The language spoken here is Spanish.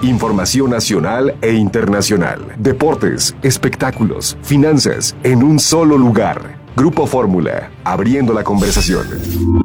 Información nacional e internacional. Deportes, espectáculos, finanzas, en un solo lugar. Grupo Fórmula, abriendo la conversación.